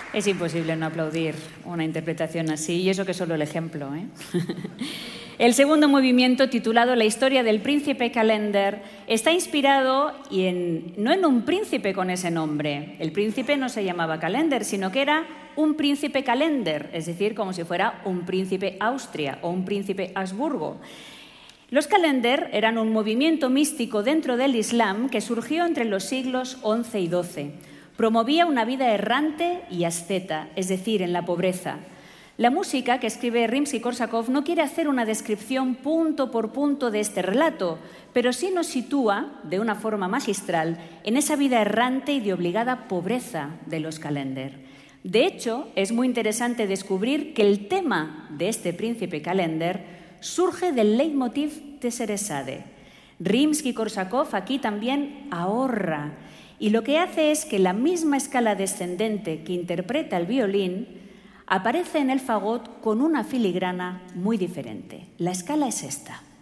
Es imposible no aplaudir una interpretación así, y eso que es solo el ejemplo, ¿eh? El segundo movimiento, titulado La historia del príncipe Calender, está inspirado no en un príncipe con ese nombre. El príncipe no se llamaba Calender, sino que era un príncipe Calender, es decir, como si fuera un príncipe Austria o un príncipe Habsburgo. Los Calender eran un movimiento místico dentro del Islam que surgió entre los siglos XI y XII. Promovía una vida errante y asceta, es decir, en la pobreza. La música que escribe Rimski-Kórsakov no quiere hacer una descripción punto por punto de este relato, pero sí nos sitúa, de una forma magistral, en esa vida errante y de obligada pobreza de los Calender. De hecho, es muy interesante descubrir que el tema de este príncipe Calender surge del leitmotiv de Sherezade. Rimski-Kórsakov aquí también ahorra, y lo que hace es que la misma escala descendente que interpreta el violín aparece en el fagot con una filigrana muy diferente. La escala es esta.